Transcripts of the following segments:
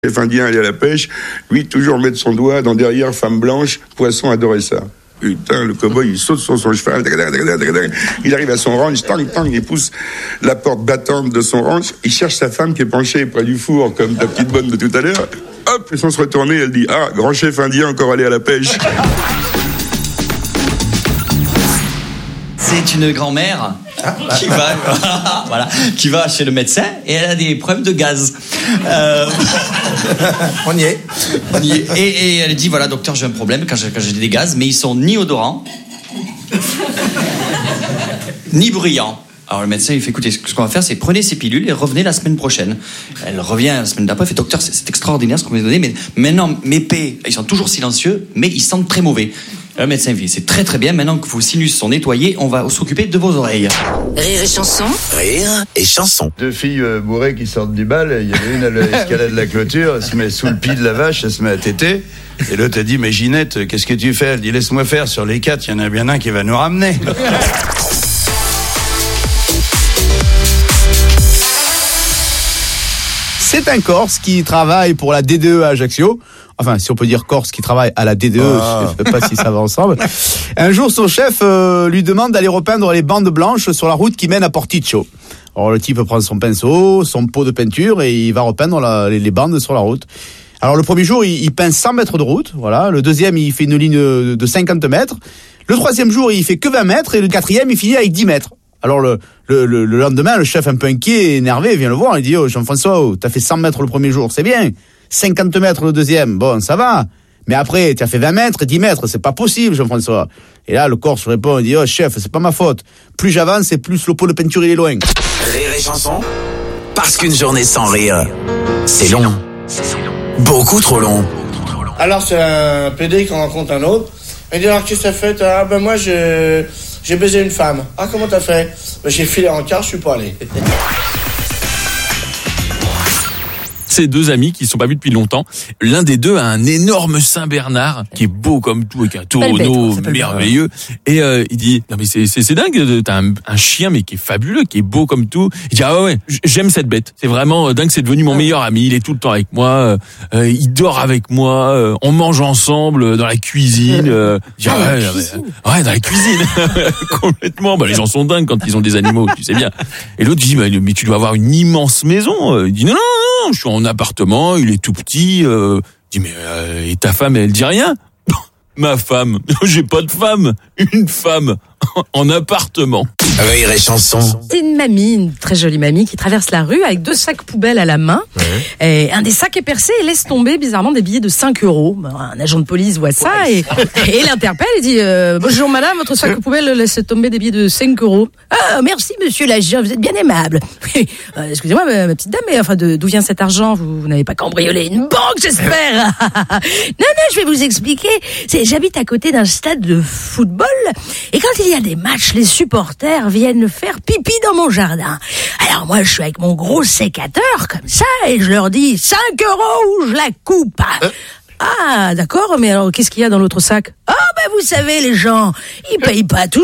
Chef indien allait à la pêche, lui toujours mettre son doigt dans derrière femme blanche, poisson adorait ça. Putain, le cow-boy, il saute sur son cheval, il arrive à son ranch, il pousse la porte battante de son ranch, il cherche sa femme qui est penchée près du four, comme ta petite bonne de tout à l'heure. Hop, sans se retourner, elle dit « Ah, grand chef indien encore allé à la pêche !» C'est une grand-mère qui va chez le médecin et elle a des problèmes de gaz. On y est. Et elle dit, voilà, docteur, j'ai un problème quand j'ai des gaz, mais ils sont ni odorants, ni bruyants. Alors le médecin, il fait, écoutez, ce qu'on va faire, c'est prenez ces pilules et revenez la semaine prochaine. Elle revient la semaine d'après, elle fait, docteur, c'est extraordinaire ce qu'on m'a donné, mais maintenant, mes P, ils sont toujours silencieux, mais ils sentent très mauvais. Le médecin dit, c'est très très bien, maintenant que vos sinus sont nettoyés, on va s'occuper de vos oreilles. Rire et chanson. Rire et chanson. Deux filles bourrées qui sortent du bal, il y avait une à l'escalade de la clôture, elle se met sous le pied de la vache, elle se met à téter, et l'autre a dit, mais Ginette, qu'est-ce que tu fais? Elle dit, laisse-moi faire, sur les 4, il y en a bien un qui va nous ramener. C'est un Corse qui travaille pour la DDE à Ajaccio. Enfin, si on peut dire Corse qui travaille à la DDE, je ne sais pas si ça va ensemble. Un jour, son chef lui demande d'aller repeindre les bandes blanches sur la route qui mène à Porticcio. Alors, le type prend son pinceau, son pot de peinture et il va repeindre les bandes sur la route. Alors, le premier jour, il peint 100 mètres de route. Voilà. Le deuxième, il fait une ligne de 50 mètres. Le troisième jour, il fait que 20 mètres. Et le quatrième, il finit avec 10 mètres. Alors le lendemain, le chef un peu inquiet, énervé, vient le voir, il dit « Oh Jean-François, t'as fait 100 mètres le premier jour, c'est bien. 50 mètres le deuxième, bon, ça va. Mais après, t'as fait 20 mètres, 10 mètres, c'est pas possible, Jean-François. » Et là, le Corse répond, il dit « Oh chef, c'est pas ma faute. Plus j'avance et plus le pot de peinture il est loin. » Rire et chanson. Parce qu'une journée sans rire, c'est long. Beaucoup trop long. Alors c'est un PD qui rencontre un autre. Il dit alors qu'est-ce que t'as fait? Ah ben moi j'ai baisé une femme. Ah comment t'as fait? Ben j'ai filé en car, je suis pas allé. Ces deux amis qui ne sont pas vus depuis longtemps. L'un des deux a un énorme Saint-Bernard qui est beau comme tout, avec un tonneau merveilleux. Et il dit, non mais c'est dingue, t'as un chien mais qui est fabuleux, qui est beau comme tout. Il dit, ah ouais, j'aime cette bête. C'est vraiment dingue, c'est devenu mon meilleur ami. Il est tout le temps avec moi, il dort avec moi, on mange ensemble dans la cuisine. Il dit, ouais, dans la cuisine. Complètement. Bah, les gens sont dingues quand ils ont des animaux, tu sais bien. Et l'autre dit, mais tu dois avoir une immense maison. Il dit, non, je suis en appartement, il est tout petit. Il dit, mais et ta femme, elle dit rien? Ma femme, j'ai pas de femme, une femme en appartement. Rire et chanson. C'est une mamie, une très jolie mamie qui traverse la rue avec 2 sacs poubelles à la main. Ouais. Et un des sacs est percé et laisse tomber bizarrement des billets de 5 €. Un agent de police voit ça et l'interpelle et dit bonjour madame, votre sac poubelle laisse tomber des billets de 5 €. Ah merci monsieur l'agent, vous êtes bien aimable. Excusez-moi ma petite dame, mais enfin d'où vient cet argent? Vous n'avez pas cambriolé une banque, j'espère? Non, je vais vous expliquer. J'habite à côté d'un stade de football et quand il y a des matchs, les supporters viennent faire pipi dans mon jardin. Alors moi, je suis avec mon gros sécateur, comme ça, et je leur dis 5 € ou je la coupe. Ah, d'accord, mais alors, qu'est-ce qu'il y a dans l'autre sac? Ah, ben vous savez, les gens, ils payent pas toujours.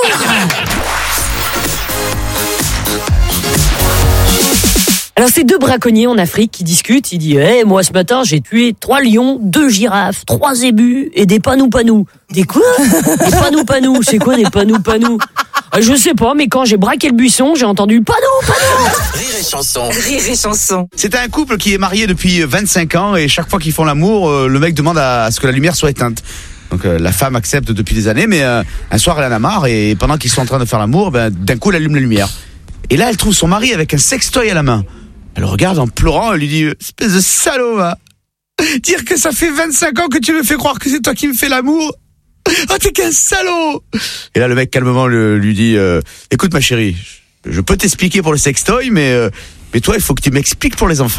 Alors c'est 2 braconniers en Afrique qui discutent, il dit moi ce matin j'ai tué 3 lions, 2 girafes, 3 zébus et des panou-panou. Des quoi? Des panou-panou, c'est quoi des panou-panou? Je sais pas, mais quand j'ai braqué le buisson, j'ai entendu panou-panou. Rire et chanson. Rire et chanson. C'est un couple qui est marié depuis 25 ans et chaque fois qu'ils font l'amour, le mec demande à ce que la lumière soit éteinte. Donc la femme accepte depuis des années, mais un soir elle en a marre et pendant qu'ils sont en train de faire l'amour, d'un coup elle allume la lumière. Et là elle trouve son mari avec un sextoy à la main. Elle le regarde en pleurant, elle lui dit « Espèce de salaud, va. Dire que ça fait 25 ans que tu me fais croire que c'est toi qui me fais l'amour. Oh, t'es qu'un salaud !» Et là, le mec, calmement, lui dit « Écoute, ma chérie, je peux t'expliquer pour le sextoy, mais toi, il faut que tu m'expliques pour les enfants. »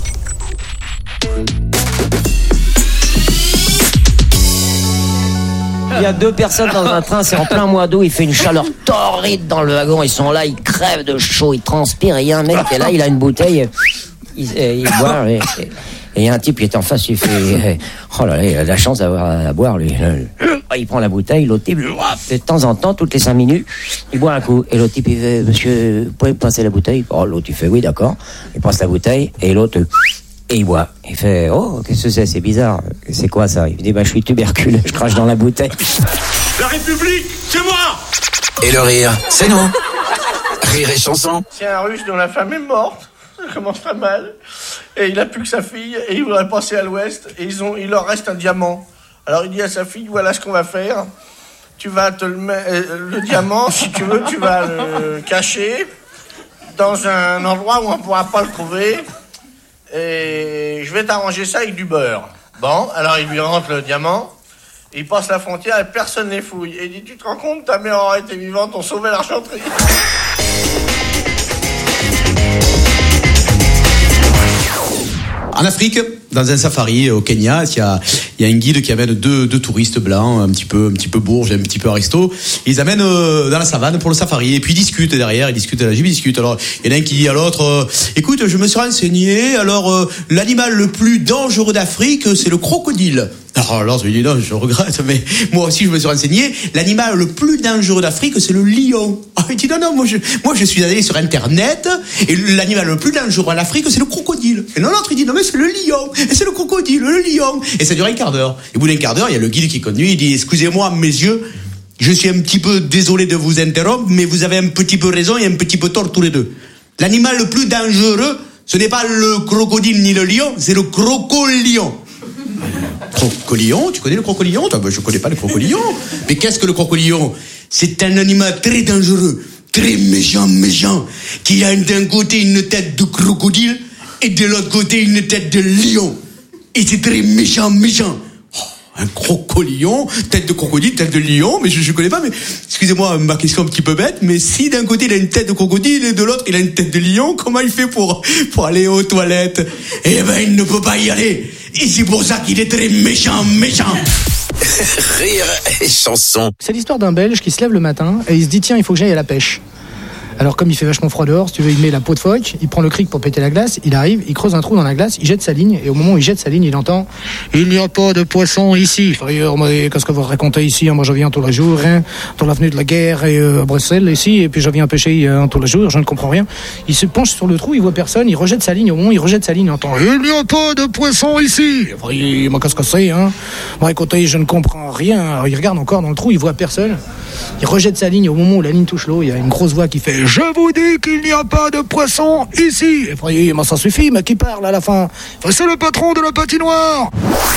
Il y a 2 personnes dans un train, c'est en plein mois d'août, il fait une chaleur torride dans le wagon, ils sont là, ils crèvent de chaud, ils transpirent, et il y a un mec qui est là, il a une bouteille, il boit, et il y a un type qui est en face, il fait, oh là là, il a de la chance d'avoir à boire, lui. Il prend la bouteille, l'autre type, de temps en temps, toutes les 5 minutes, il boit un coup, et l'autre type, il fait, monsieur, vous pouvez me passer la bouteille? Oh, l'autre, il fait, oui, d'accord, il passe la bouteille, et l'autre, Et il boit. Il fait, oh, qu'est-ce que c'est bizarre. C'est quoi ça? Il dit, je suis tuberculeux, je crache dans la bouteille. La République, c'est moi! Et le rire, c'est nous. Rire et chanson. C'est un Russe dont la femme est morte. Ça commence très mal. Et il a plus que sa fille. Et il voudrait passer à l'ouest. Et il leur reste un diamant. Alors il dit à sa fille, voilà ce qu'on va faire. Tu vas te le diamant, si tu veux, tu vas le cacher dans un endroit où on ne pourra pas le trouver. Et je vais t'arranger ça avec du beurre. Bon, alors il lui rentre le diamant. Il passe la frontière et personne ne les fouille. Et il dit, tu te rends compte, ta mère aurait été vivante, on sauvait l'argenterie. En Afrique, dans un safari au Kenya, il y a un guide qui amène deux touristes blancs, un petit peu bourges, un petit peu aristo. Ils amènent dans la savane pour le safari et puis ils discutent derrière, ils discutent. Alors il y en a un qui dit à l'autre, écoute, je me suis renseigné. Alors l'animal le plus dangereux d'Afrique, c'est le crocodile. Alors l'autre lui dit non, je regrette, mais moi aussi je me suis renseigné. L'animal le plus dangereux d'Afrique, c'est le lion. Ah, il dit non, moi je suis allé sur Internet et l'animal le plus dangereux en Afrique, c'est le crocodile. Et non, l'autre il dit non mais c'est le lion, et c'est le crocodile, le lion. Et ça dure un quart d'heure. Et au bout d'un quart d'heure, il y a le guide qui conduit, il dit excusez-moi messieurs, je suis un petit peu désolé de vous interrompre, mais vous avez un petit peu raison et un petit peu tort tous les deux. L'animal le plus dangereux, ce n'est pas le crocodile ni le lion, c'est le crocolion. Crocolion, tu connais le crocolion? Je connais pas le crocolion. Mais qu'est-ce que le crocolion? C'est un animal très dangereux, très méchant, qui a d'un côté une tête de crocodile et de l'autre côté une tête de lion. Et c'est très méchant. Un crocolion, tête de crocodile, tête de lion, mais je connais pas, mais excusez-moi, ma question un petit peu bête, mais si d'un côté il a une tête de crocodile et de l'autre il a une tête de lion, comment il fait pour aller aux toilettes? Eh ben, il ne peut pas y aller. Et c'est pour ça qu'il est très méchant. Rire et chanson. C'est l'histoire d'un Belge qui se lève le matin et il se dit tiens, il faut que j'aille à la pêche. Alors comme il fait vachement froid dehors, si tu veux, il met la peau de phoque, il prend le cric pour péter la glace, il arrive, il creuse un trou dans la glace, il jette sa ligne, et au moment où il jette sa ligne, il entend « Il n'y a pas de poisson ici !» Qu'est-ce que vous racontez ici? Moi je viens tous les jours, dans l'avenue de la Guerre et à Bruxelles ici, et puis je viens pêcher tous les jours, je ne comprends rien. Il se penche sur le trou, il voit personne, il rejette sa ligne, au moment où il rejette sa ligne, il entend « Il n'y a pas de poisson ici !» Moi qu'est-ce que c'est Bon écoutez, je ne comprends rien. Alors, il regarde encore dans le trou, il voit personne. Il rejette sa ligne, au moment où la ligne touche l'eau, il y a une grosse voix qui fait « Je vous dis qu'il n'y a pas de poisson ici !» Et ça suffit, mais qui parle à la fin? C'est le patron de la patinoire.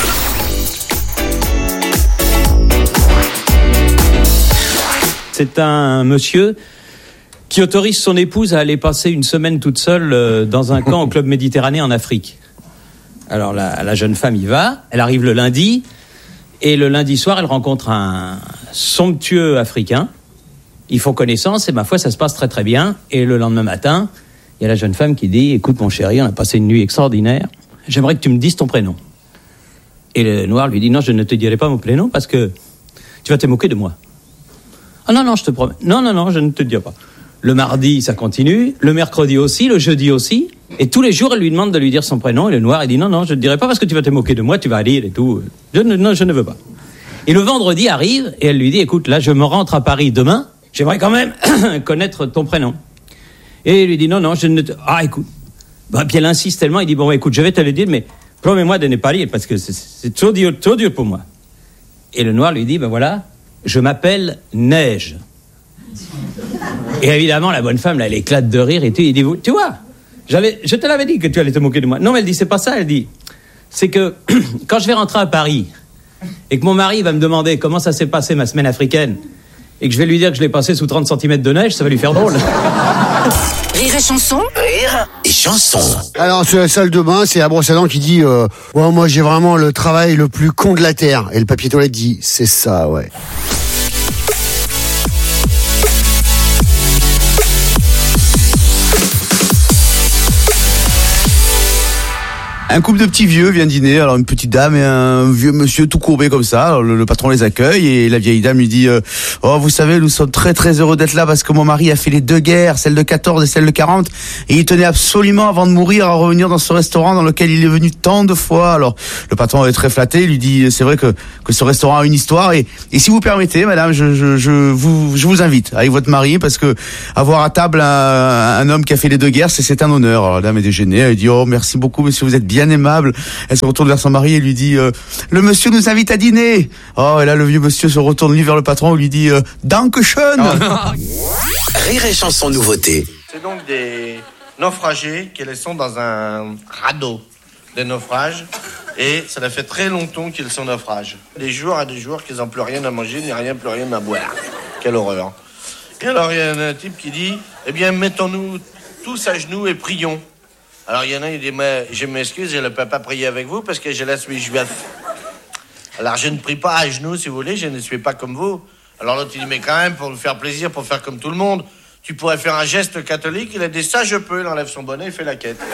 C'est un monsieur qui autorise son épouse à aller passer une semaine toute seule dans un camp au Club Méditerranée en Afrique. Alors la jeune femme y va, elle arrive le lundi, et le lundi soir, elle rencontre un somptueux Africain. Ils font connaissance et ma foi, ça se passe très très bien. Et le lendemain matin, il y a la jeune femme qui dit « Écoute mon chéri, on a passé une nuit extraordinaire. J'aimerais que tu me dises ton prénom. » Et le noir lui dit « Non, je ne te dirai pas mon prénom parce que tu vas te moquer de moi. » « Ah non, je te promets. Non, je ne te dirai pas. » Le mardi, ça continue. Le mercredi aussi, le jeudi aussi. Et tous les jours, elle lui demande de lui dire son prénom. Et le noir, il dit « Non, je ne te dirai pas parce que tu vas te moquer de moi, tu vas aller et tout. Je ne veux pas. » Et le vendredi arrive et elle lui dit « Écoute, là, je me rentre à Paris demain. J'aimerais quand même connaître ton prénom. » Et il lui dit « Non, je ne te... » Ah, écoute. Puis elle insiste tellement, il dit « Bon, écoute, je vais te le dire, mais promets-moi de ne pas lire parce que c'est trop dur pour moi. » Et le noir lui dit « Ben voilà, je m'appelle Neige. » Et évidemment, la bonne femme, là, elle éclate de rire et tout. Il dit « Tu vois, je te l'avais dit que tu allais te moquer de moi. » Non, mais elle dit « C'est pas ça, elle dit. C'est que quand je vais rentrer à Paris et que mon mari va me demander comment ça s'est passé ma semaine africaine, et que je vais lui dire que je l'ai passé sous 30 cm de neige, ça va lui faire drôle. Rire et chanson. Rire et chanson. Alors, sur la salle de bain, c'est la brosse à dents qui dit moi, j'ai vraiment le travail le plus con de la Terre. Et le papier toilette dit c'est ça, ouais. Un couple de petits vieux vient dîner, alors une petite dame et un vieux monsieur tout courbé comme ça. Alors le patron les accueille et la vieille dame lui dit oh, vous savez, nous sommes très très heureux d'être là parce que mon mari a fait les deux guerres, celle de 14 et celle de 40, et il tenait absolument avant de mourir à revenir dans ce restaurant dans lequel il est venu tant de fois. Alors le patron est très flatté, il lui dit c'est vrai que ce restaurant a une histoire et si vous permettez, madame, je vous invite avec votre mari parce que avoir à table un homme qui a fait les deux guerres, c'est un honneur. Alors la dame est déjeunée, elle dit oh merci beaucoup monsieur, vous êtes bien bien aimable. Elle se retourne vers son mari et lui dit le monsieur nous invite à dîner. Oh, et là le vieux monsieur se retourne lui vers le patron et lui dit Dankeschön. Rire et chanson nouveauté. C'est donc des naufragés qui sont dans un radeau de naufrage et ça fait très longtemps qu'ils sont naufrages. Des jours à des jours qu'ils n'ont plus rien à manger ni plus rien à boire. Quelle horreur. Et alors il y a un type qui dit eh bien mettons-nous tous à genoux et prions. Alors il y en a il dit mais je m'excuse, je ne peux pas prier avec vous parce que je suis juif. Alors je ne prie pas à genoux si vous voulez, je ne suis pas comme vous. Alors l'autre il dit mais quand même pour nous faire plaisir, pour faire comme tout le monde, tu pourrais faire un geste catholique. Il a dit ça je peux, il enlève son bonnet, il fait la quête.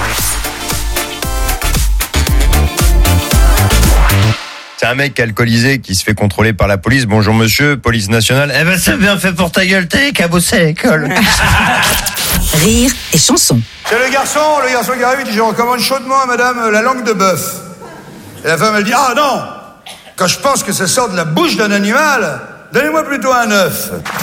C'est un mec alcoolisé qui se fait contrôler par la police. Bonjour monsieur, police nationale. Eh ben c'est bien fait pour ta gueule, t'es qu'à bosser à l'école. Rire et chanson. C'est le garçon qui arrive, il dit je recommande chaudement à madame la langue de bœuf. Et la femme elle dit ah non, quand je pense que ça sort de la bouche d'un animal, donnez-moi plutôt un œuf.